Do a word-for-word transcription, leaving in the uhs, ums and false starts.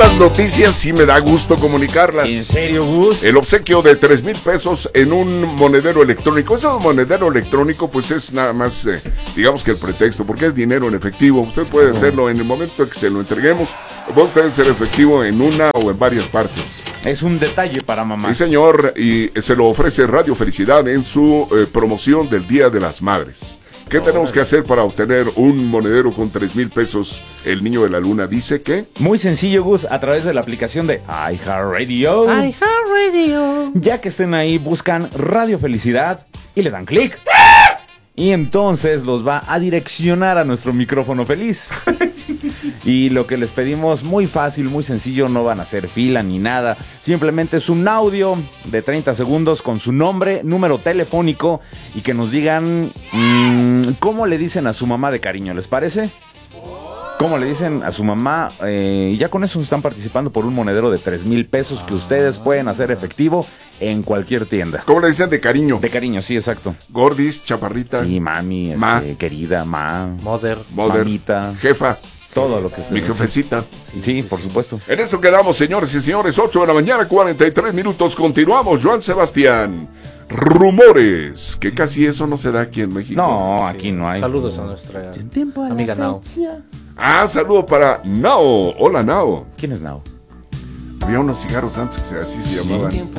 Estas noticias sí me da gusto comunicarlas. ¿En serio, Gus? El obsequio de tres mil pesos en un monedero electrónico. Eso de monedero electrónico pues es nada más, eh, digamos que el pretexto, porque es dinero en efectivo. Usted puede hacerlo en el momento en que se lo entreguemos. Puede usted ser efectivo en una o en varias partes. Es un detalle para mamá. Sí, señor, y se lo ofrece Radio Felicidad en su eh, promoción del Día de las Madres. ¿Qué tenemos que hacer para obtener un monedero con tres mil pesos? El niño de la luna dice que... Muy sencillo, Gus, a través de la aplicación de iHeartRadio. iHeartRadio. Ya que estén ahí, buscan Radio Felicidad y le dan clic. Y entonces los va a direccionar a nuestro micrófono feliz. Y lo que les pedimos, muy fácil, muy sencillo, no van a hacer fila ni nada. Simplemente es un audio de treinta segundos con su nombre, número telefónico y que nos digan mmm, cómo le dicen a su mamá de cariño, ¿les parece? ¿Cómo le dicen a su mamá? Eh, ya con eso están participando por un monedero de tres mil pesos que ustedes pueden hacer efectivo en cualquier tienda. ¿Cómo le dicen de cariño? De cariño, sí, exacto. Gordis, chaparrita. Sí, mami, Ma. este, querida, ma, Mother. Mother, mamita, jefa, todo lo que mi ustedes jefecita. Sí, por supuesto. En eso quedamos, señores y señores. ocho de la mañana, cuarenta y tres minutos. Continuamos, Joan Sebastián. Rumores, que casi eso no se da aquí en México. No, aquí no hay. Saludos a nuestra amiga Nao. Ah, saludo para Nao. Hola, Nao. ¿Quién es Nao? Había unos cigarros antes que así se llamaban.